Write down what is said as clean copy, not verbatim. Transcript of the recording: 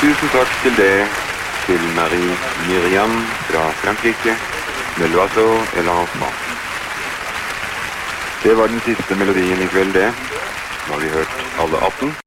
Tusen takk til det, til Marie Miriam fra Frankrike, med l'oiseau et l'enfant. Det var den siste melodien i kveld, det. Nå har vi hørt alle 18.